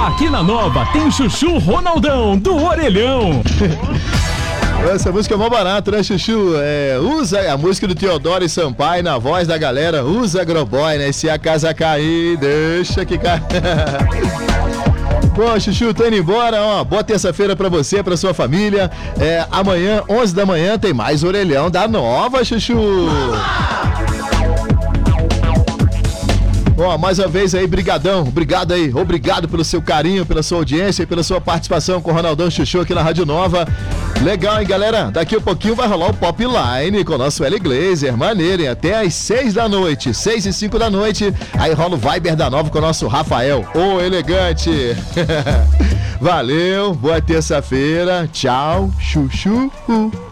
Aqui na Nova tem Chuchu Ronaldão do Orelhão. Essa música é mó barato, né, Chuchu? Usa a música do Teodoro e Sampaio na voz da galera. Usa Agroboy, né? Se a casa cair, deixa que cai. Bom, Chuchu, tô indo embora, ó, boa terça-feira pra você, pra sua família. Amanhã, 11 da manhã, tem mais Orelhão da Nova, Chuchu. Bom, mais uma vez aí, brigadão, obrigado pelo seu carinho, pela sua audiência e pela sua participação com o Ronaldão Chuchu aqui na Rádio Nova. Legal, hein, galera? Daqui a pouquinho vai rolar o Pop Line com o nosso L Glazer, maneiro, hein? Até às 6 da noite, 6 e 5 da noite, aí rola o Viber da Nova com o nosso Rafael, o elegante. Valeu, boa terça-feira, tchau, chuchu.